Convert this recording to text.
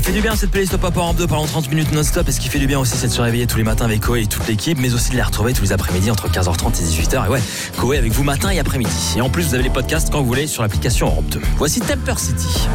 Fait du bien cette playlist Pop Europe 2 pendant 30 minutes non-stop. Et ce qui fait du bien aussi, c'est de se réveiller tous les matins avec Koé et toute l'équipe, mais aussi de les retrouver tous les après-midi entre 15h30 et 18h. Et ouais, Koé avec vous matin et après-midi. Et en plus, vous avez les podcasts quand vous voulez sur l'application Europe 2. Voici Temper City.